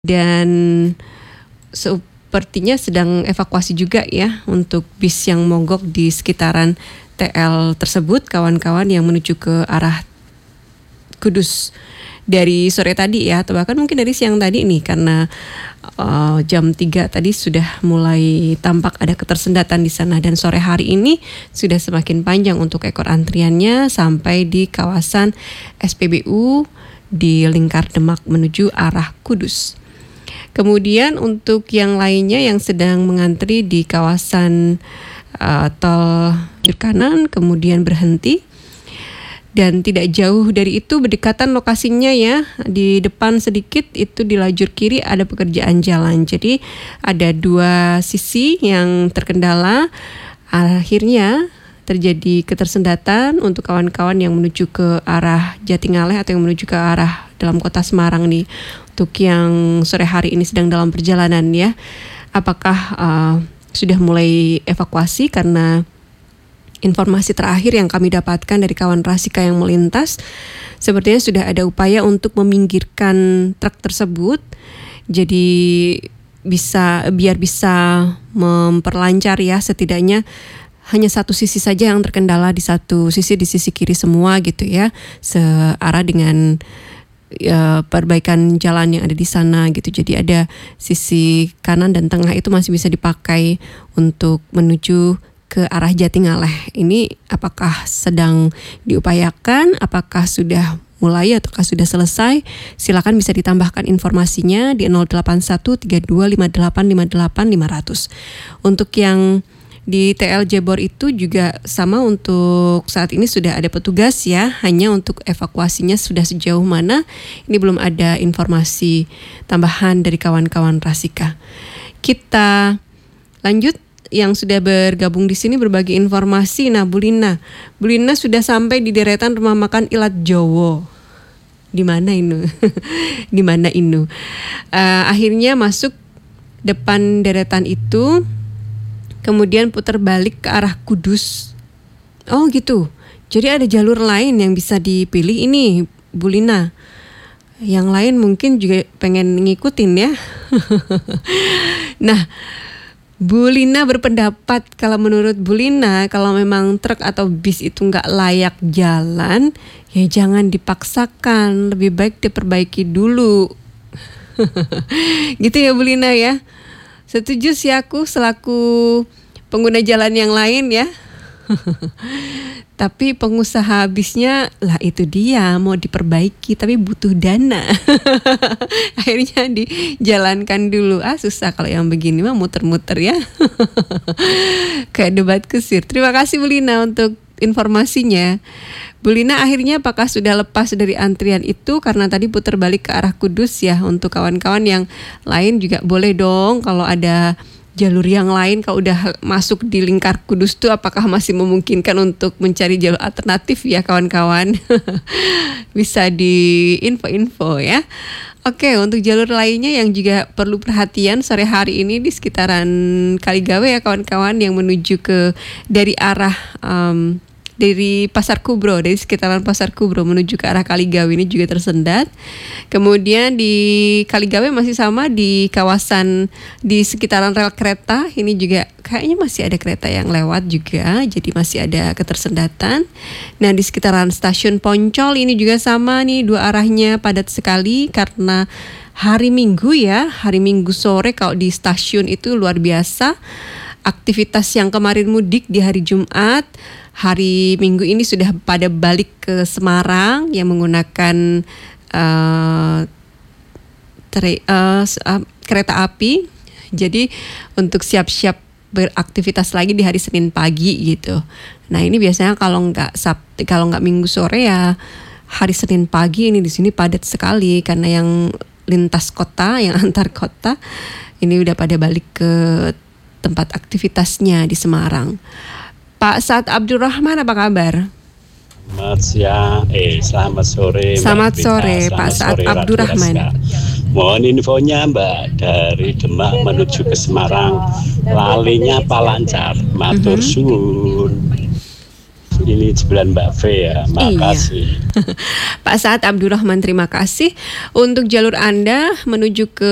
Dan sepertinya sedang evakuasi juga ya untuk bis yang mogok di sekitaran TL tersebut, kawan-kawan yang menuju ke arah Kudus dari sore tadi ya, atau bahkan mungkin dari siang tadi nih, karena jam 3 tadi sudah mulai tampak ada ketersendatan di sana, dan sore hari ini sudah semakin panjang untuk ekor antriannya sampai di kawasan SPBU di Lingkar Demak menuju arah Kudus. Kemudian untuk yang lainnya yang sedang mengantri di kawasan tol kanan kemudian berhenti, dan tidak jauh dari itu berdekatan lokasinya ya, di depan sedikit itu di lajur kiri ada pekerjaan jalan. Jadi ada dua sisi yang terkendala, akhirnya terjadi ketersendatan untuk kawan-kawan yang menuju ke arah Jatingaleh atau yang menuju ke arah dalam kota Semarang nih. Untuk yang sore hari ini sedang dalam perjalanan ya, apakah sudah mulai evakuasi? Karena informasi terakhir yang kami dapatkan dari kawan Rasika yang melintas, sepertinya sudah ada upaya untuk meminggirkan truk tersebut, jadi biar bisa memperlancar ya, setidaknya hanya satu sisi saja yang terkendala, di satu sisi, di sisi kiri semua gitu ya, searah dengan perbaikan jalan yang ada di sana gitu. Jadi ada sisi kanan dan tengah itu masih bisa dipakai untuk menuju ke arah Jatingaleh. Ini apakah sedang diupayakan, apakah sudah mulai ataukah sudah selesai? Silakan bisa ditambahkan informasinya di 081325858500. Untuk yang di TL Jebor itu juga sama, untuk saat ini sudah ada petugas ya, hanya untuk evakuasinya sudah sejauh mana ini belum ada informasi tambahan dari kawan-kawan Rasika. Kita lanjut yang sudah bergabung di sini berbagi informasi. Nah, Bu Lina sudah sampai di deretan rumah makan Ilat Jowo. Di mana ini? Di mana ini? Akhirnya masuk depan deretan itu, kemudian putar balik ke arah Kudus. Oh gitu. Jadi ada jalur lain yang bisa dipilih ini, Bu Lina. Yang lain mungkin juga pengen ngikutin ya. Nah, Bu Lina berpendapat kalau menurut Bu Lina, kalau memang truk atau bis itu nggak layak jalan, ya jangan dipaksakan. Lebih baik diperbaiki dulu. Gitu ya Bu Lina ya. Setuju sih aku selaku pengguna jalan yang lain ya. Tapi pengusaha bisnya lah itu dia, mau diperbaiki tapi butuh dana. Akhirnya dijalankan dulu. Susah kalau yang begini mah muter-muter ya. Kayak debat kusir. Terima kasih Bu Lina untuk informasinya. Bu Lina, akhirnya apakah sudah lepas dari antrian itu? Karena tadi putar balik ke arah Kudus ya. Untuk kawan-kawan yang lain juga boleh dong, kalau ada jalur yang lain, kalau udah masuk di lingkar Kudus tuh apakah masih memungkinkan untuk mencari jalur alternatif ya kawan-kawan? Bisa di info-info ya. Oke, untuk jalur lainnya yang juga perlu perhatian sore hari ini di sekitaran Kaligawe ya kawan-kawan, yang menuju ke dari arah dari Pasar Kubro, dari sekitaran Pasar Kubro menuju ke arah Kaligawe ini juga tersendat. Kemudian di Kaligawe masih sama, di kawasan di sekitaran rel kereta ini juga kayaknya masih ada kereta yang lewat juga, jadi masih ada ketersendatan. Nah, di sekitaran stasiun Poncol ini juga sama nih, dua arahnya padat sekali karena hari Minggu ya, hari Minggu sore kalau di stasiun itu luar biasa. Aktivitas yang kemarin mudik di hari Jumat, hari Minggu ini sudah pada balik ke Semarang yang menggunakan kereta api. Jadi untuk siap-siap beraktivitas lagi di hari Senin pagi gitu. Nah, ini biasanya kalau nggak Minggu sore ya hari Senin pagi ini di sini padat sekali karena yang lintas kota, yang antar kota ini udah pada balik ke tempat aktivitasnya di Semarang. Pak Saad Abdurrahman, apa kabar? Selamat sore. Selamat sore, Pak Saad Abdurrahman. Mohon infonya Mbak, dari Demak menuju ke Semarang, lalinya apa lancar? Matur suwun. Ini sebelah Mbak V ya, makasih. Pak Saad Abdurrahman, terima kasih. Untuk jalur Anda menuju ke